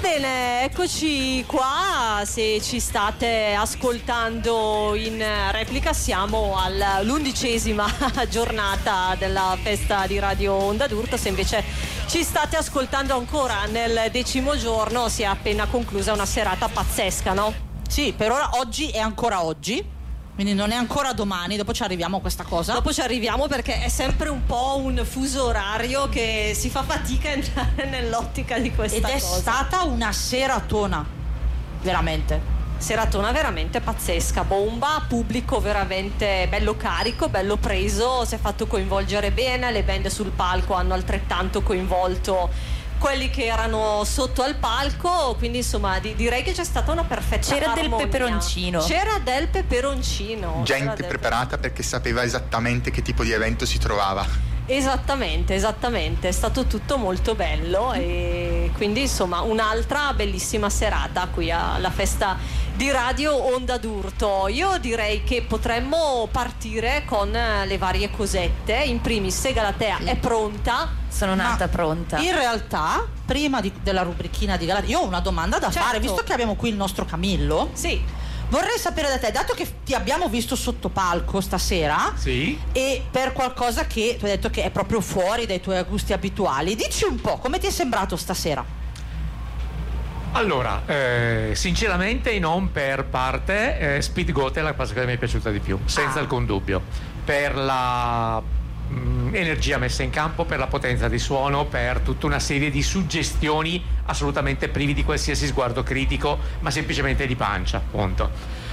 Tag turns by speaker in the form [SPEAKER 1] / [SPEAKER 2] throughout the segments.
[SPEAKER 1] Bene, eccoci qua. Se ci state ascoltando in replica, siamo all'11ª giornata della festa di Radio Onda d'Urto. Se invece ci state ascoltando ancora nel 10° giorno, si è appena conclusa una serata pazzesca, no?
[SPEAKER 2] Sì, per ora oggi è ancora oggi, quindi non è ancora domani, dopo ci arriviamo a questa cosa.
[SPEAKER 1] Dopo ci arriviamo, perché è sempre un po' un fuso orario che si fa fatica a entrare nell'ottica di questa cosa.
[SPEAKER 2] Ed è stata una seratona, veramente.
[SPEAKER 1] Seratona veramente pazzesca, bomba, pubblico veramente bello carico, bello preso, si è fatto coinvolgere bene, le band sul palco hanno altrettanto coinvolto quelli che erano sotto al palco, quindi insomma direi che c'è stata una perfetta armonia.
[SPEAKER 3] C'era del peperoncino.
[SPEAKER 4] Gente preparata perché sapeva esattamente che tipo di evento si trovava.
[SPEAKER 1] Esattamente, è stato tutto molto bello e quindi insomma un'altra bellissima serata qui alla festa di Radio Onda d'Urto. Io direi che potremmo partire con le varie cosette. In primis, se Galatea è pronta.
[SPEAKER 3] Sono nata pronta.
[SPEAKER 2] In realtà, prima della rubrichina di Galatea, io ho una domanda da fare, visto che abbiamo qui il nostro Camillo.
[SPEAKER 1] Sì.
[SPEAKER 2] Vorrei sapere da te, dato che ti abbiamo visto sotto palco stasera,
[SPEAKER 5] sì,
[SPEAKER 2] e per qualcosa che tu hai detto che è proprio fuori dai tuoi gusti abituali, dici un po' come ti è sembrato stasera?
[SPEAKER 5] Allora, sinceramente non per parte, Speed Goat è la cosa che mi è piaciuta di più, senza alcun dubbio, per la energia messa in campo, per la potenza di suono, per tutta una serie di suggestioni assolutamente privi di qualsiasi sguardo critico, ma semplicemente di pancia, appunto.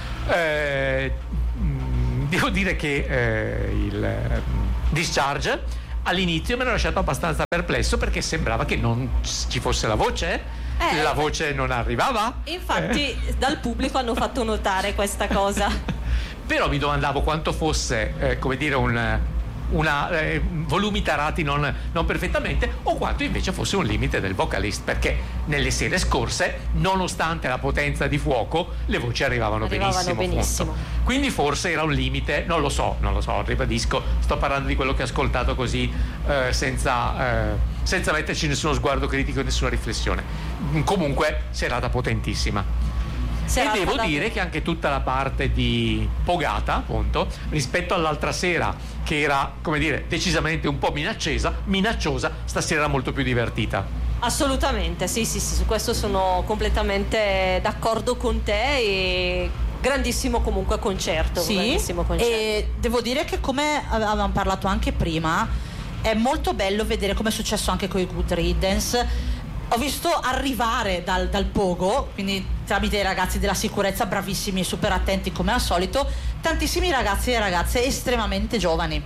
[SPEAKER 5] Devo dire che il Discharge all'inizio mi hanno lasciato abbastanza perplesso, perché sembrava che non ci fosse la voce. La voce non arrivava.
[SPEAKER 1] Infatti dal pubblico hanno fatto notare questa cosa.
[SPEAKER 5] Però mi domandavo quanto fosse, come dire, volumi tarati non perfettamente, o quanto invece fosse un limite del vocalist, perché nelle sere scorse, nonostante la potenza di fuoco, le voci arrivavano benissimo. Quindi forse era un limite, non lo so, ribadisco, sto parlando di quello che ho ascoltato così, senza metterci nessuno sguardo critico e nessuna riflessione. Comunque serata potentissima. E devo dire che anche tutta la parte di Pogata, appunto, rispetto all'altra sera, che era, come dire, decisamente un po' minacciosa, stasera era molto più divertita.
[SPEAKER 1] Assolutamente, sì, su questo sono completamente d'accordo con te. E grandissimo comunque concerto.
[SPEAKER 2] Sì,
[SPEAKER 1] grandissimo concerto.
[SPEAKER 2] E devo dire che, come avevamo parlato anche prima, è molto bello vedere, come è successo anche con i Good Riddance. Ho visto arrivare dal Pogo, quindi tramite i ragazzi della sicurezza, bravissimi e super attenti come al solito, tantissimi ragazzi e ragazze estremamente giovani.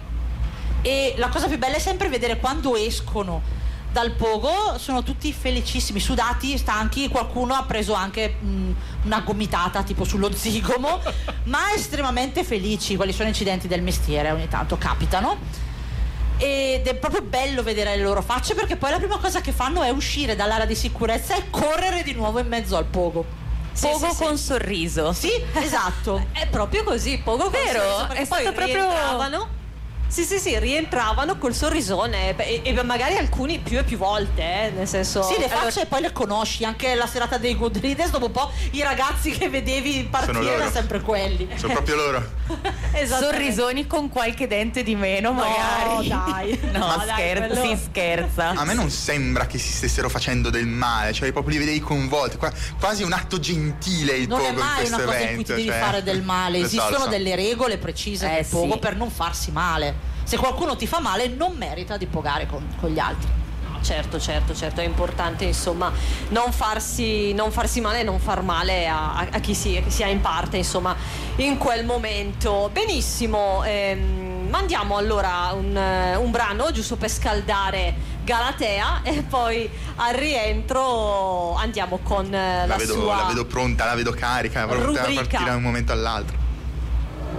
[SPEAKER 2] E la cosa più bella è sempre vedere quando escono dal Pogo, sono tutti felicissimi, sudati, stanchi, qualcuno ha preso anche una gomitata tipo sullo zigomo, ma estremamente felici. Quali sono incidenti del mestiere, ogni tanto capitano. Ed è proprio bello vedere le loro facce, perché poi la prima cosa che fanno è uscire dall'area di sicurezza e correre di nuovo in mezzo al Pogo.
[SPEAKER 3] Pogo con sorriso.
[SPEAKER 2] Sì, esatto.
[SPEAKER 1] È proprio così, Pogo con sorriso, perché
[SPEAKER 3] è
[SPEAKER 1] poi
[SPEAKER 3] stato proprio
[SPEAKER 1] rientravano. Sì, rientravano col sorrisone, e magari alcuni più e più volte, nel senso.
[SPEAKER 2] Sì, le facce e poi le conosci. Anche la serata dei Good Riddance, dopo un po' i ragazzi che vedevi partire erano sempre quelli.
[SPEAKER 4] Sono proprio loro.
[SPEAKER 3] Sorrisoni con qualche dente di meno, magari.
[SPEAKER 2] Dai.
[SPEAKER 3] No, scherza, si scherza.
[SPEAKER 4] A me non sembra che si stessero facendo del male, cioè proprio li vedevi coinvolti, quasi un atto gentile il
[SPEAKER 2] non
[SPEAKER 4] Pogo
[SPEAKER 2] è mai
[SPEAKER 4] in questo
[SPEAKER 2] una cosa
[SPEAKER 4] evento,
[SPEAKER 2] in cui ti devi
[SPEAKER 4] cioè,
[SPEAKER 2] fare del male. Esistono delle regole precise del Pogo per non farsi male. Se qualcuno ti fa male non merita di pogare con gli altri.
[SPEAKER 1] Certo, è importante insomma non farsi male e non far male a chi si ha in parte insomma in quel momento. Benissimo, mandiamo allora un brano giusto per scaldare Galatea, e poi al rientro andiamo con la
[SPEAKER 4] vedo pronta, la vedo carica, pronta a partire da un momento all'altro.